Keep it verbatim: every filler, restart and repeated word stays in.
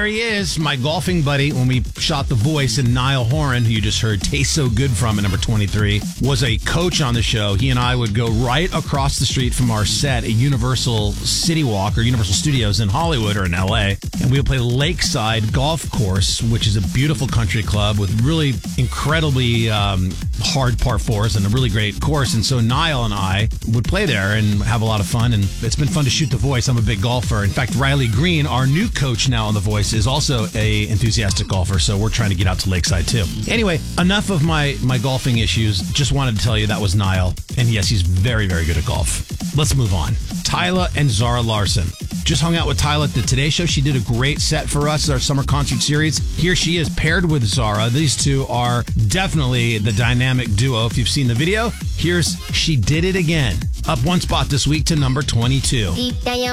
there he is, my golfing buddy. When we shot The Voice, and Niall Horan, who you just heard Taste So Good from at number twenty-three, was a coach on the show. He and I would go right across the street from our set at Universal City Walk or Universal Studios in Hollywood or in L A, and we would play Lakeside Golf Course, which is a beautiful country club with really incredibly um, hard par fours and a really great course. And so Niall and I would play there and have a lot of fun, and it's been fun to shoot The Voice. I'm a big golfer. In fact, Riley Green, our new coach now on The Voice, is also a enthusiastic golfer, so we're trying to get out to Lakeside too. Anyway, enough of my, my golfing issues. Just wanted to tell you that was Niall, and yes, he's very, very good at golf. Let's move on. Tyla and Zara Larson. Just hung out with Tyla at the Today Show. She did a great set for us, our summer concert series. Here she is paired with Zara. These two are definitely the dynamic duo. If you've seen the video, here's She Did It Again. Up one spot this week to number twenty-two.